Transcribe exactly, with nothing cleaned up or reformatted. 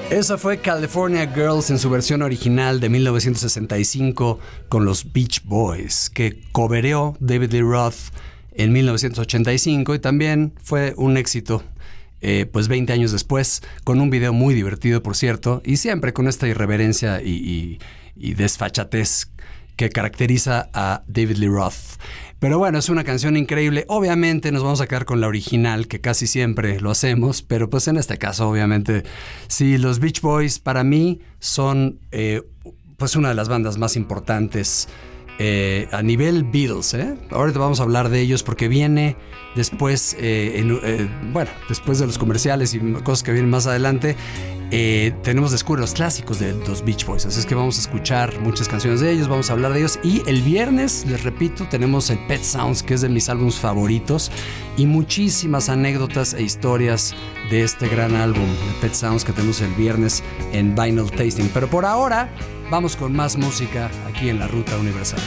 Esa fue California Girls en su versión original de mil novecientos sesenta y cinco con los Beach Boys, que covereó David Lee Roth en mil novecientos ochenta y cinco y también fue un éxito eh, pues veinte años después, con un video muy divertido, por cierto, y siempre con esta irreverencia y, y, y desfachatez que caracteriza a David Lee Roth. Pero bueno, es una canción increíble. Obviamente nos vamos a quedar con la original, que casi siempre lo hacemos, pero pues en este caso, obviamente, sí, los Beach Boys para mí son eh, pues una de las bandas más importantes eh, a nivel Beatles, ¿eh? Ahorita vamos a hablar de ellos porque viene después, eh, en, eh, bueno, después de los comerciales y cosas que vienen más adelante. Eh, tenemos Descubre los clásicos de los Beach Boys, así es que vamos a escuchar muchas canciones de ellos, vamos a hablar de ellos, y el viernes, les repito, tenemos el Pet Sounds, que es de mis álbumes favoritos, y muchísimas anécdotas e historias de este gran álbum de Pet Sounds que tenemos el viernes en Vinyl Tasting. Pero por ahora vamos con más música aquí en La Ruta Universal.